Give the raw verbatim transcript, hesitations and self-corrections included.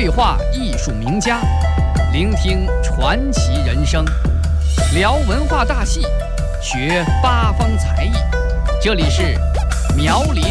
对话艺术名家，聆听传奇人生，聊文化大戏，学八方才艺。这里是苗林